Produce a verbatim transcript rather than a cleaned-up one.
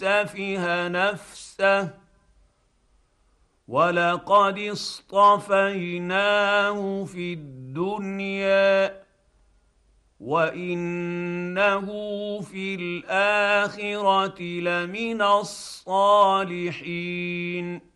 يستفه نفسه ولقد اصطفيناه في الدنيا وانه في الاخره لمن الصالحين.